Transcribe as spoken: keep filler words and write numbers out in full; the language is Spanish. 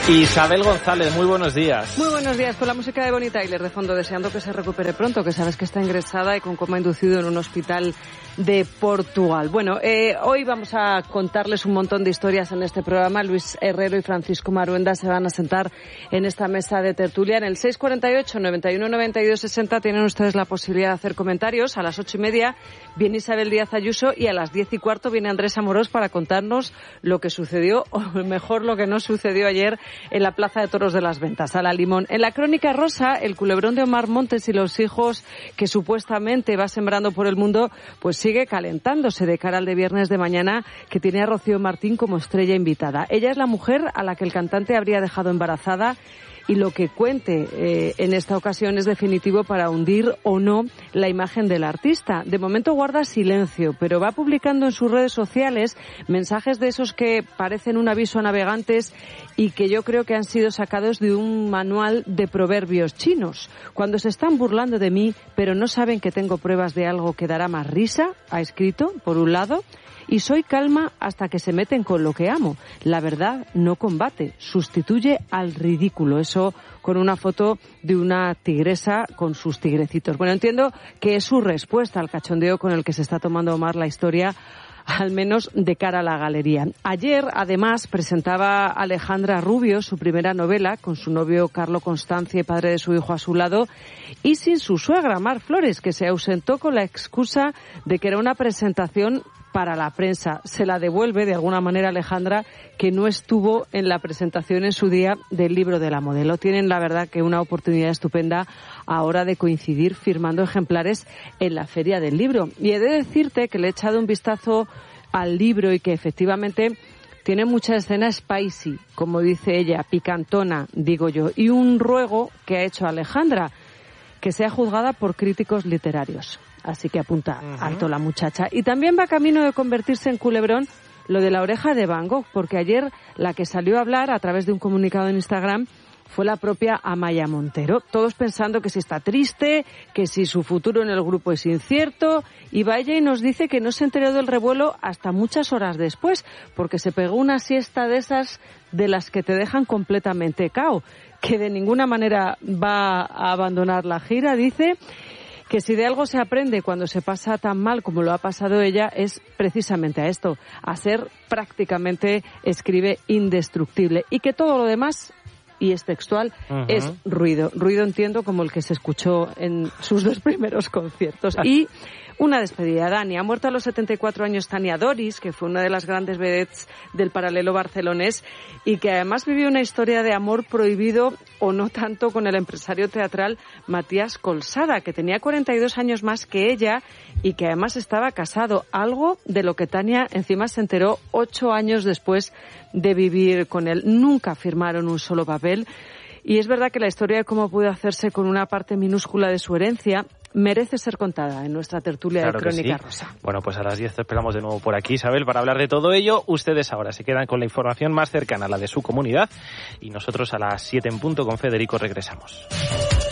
Isabel González, muy buenos días. Muy buenos días, con la música de Bonnie Tyler de fondo, deseando que se recupere pronto, que sabes que está ingresada y con coma inducido en un hospital de Portugal. Bueno, eh, hoy vamos a contarles un montón de historias en este programa. Luis Herrero y Francisco Maruenda se van a sentar en esta mesa de tertulia. En el seis cuarenta y ocho, noventa y uno, noventa y dos, sesenta tienen ustedes la posibilidad de hacer comentarios. A las ocho y media viene Isabel Díaz Ayuso y a las diez y cuarto viene Andrés Amorós para contarnos lo que sucedió, o mejor lo que no sucedió ayer en la Plaza de Toros de las Ventas, a la Limón. En la Crónica Rosa, el culebrón de Omar Montes y los hijos que supuestamente va sembrando por el mundo, pues sigue calentándose de cara al de viernes de mañana, que tiene a Rocío Martín como estrella invitada. Ella es la mujer a la que el cantante habría dejado embarazada, y lo que cuente eh, en esta ocasión es definitivo para hundir o no la imagen del artista. De momento guarda silencio, pero va publicando en sus redes sociales mensajes de esos que parecen un aviso a navegantes y que yo creo que han sido sacados de un manual de proverbios chinos. Cuando se están burlando de mí, pero no saben que tengo pruebas de algo que dará más risa, ha escrito, por un lado, y soy calma hasta que se meten con lo que amo. La verdad no combate, sustituye al ridículo. Eso con una foto de una tigresa con sus tigrecitos. Bueno, entiendo que es su respuesta al cachondeo con el que se está tomando Omar la historia, al menos de cara a la galería. Ayer, además, presentaba Alejandra Rubio su primera novela con su novio Carlo Constancia y padre de su hijo a su lado, y sin su suegra Mar Flores, que se ausentó con la excusa de que era una presentación para la prensa. Se la devuelve de alguna manera Alejandra, que no estuvo en la presentación en su día del libro de la modelo. Tienen, la verdad, que una oportunidad estupenda ahora de coincidir firmando ejemplares en la Feria del Libro. Y he de decirte que le he echado un vistazo al libro y que efectivamente tiene mucha escena spicy, como dice ella, picantona, digo yo, y un ruego que ha hecho Alejandra, que sea juzgada por críticos literarios. Así que apunta uh-huh. alto la muchacha. Y también va camino de convertirse en culebrón lo de la oreja de Van Gogh, porque ayer la que salió a hablar a través de un comunicado en Instagram fue la propia Amaya Montero. Todos pensando que si está triste, que si su futuro en el grupo es incierto. Y vaya y nos dice que no se enteró del revuelo hasta muchas horas después, porque se pegó una siesta de esas de las que te dejan completamente cao, que de ninguna manera va a abandonar la gira, dice, que si de algo se aprende cuando se pasa tan mal como lo ha pasado ella, es precisamente a esto, a ser prácticamente, escribe, indestructible, y que todo lo demás, y es textual, uh-huh. es ruido. Ruido, entiendo, como el que se escuchó en sus dos primeros conciertos. Y una despedida, Dani. Ha muerto a los setenta y cuatro años Tania Doris, que fue una de las grandes vedettes del paralelo barcelonés y que además vivió una historia de amor prohibido, o no tanto, con el empresario teatral Matías Colsada, que tenía cuarenta y dos años más que ella y que además estaba casado, algo de lo que Tania encima se enteró ocho años después de vivir con él. Nunca firmaron un solo papel. Y es verdad que la historia de cómo pudo hacerse con una parte minúscula de su herencia merece ser contada en nuestra tertulia claro de Crónica sí. Rosa. Bueno, pues a las diez te esperamos de nuevo por aquí, Isabel, para hablar de todo ello. Ustedes ahora se quedan con la información más cercana a la de su comunidad y nosotros a las siete en punto con Federico regresamos.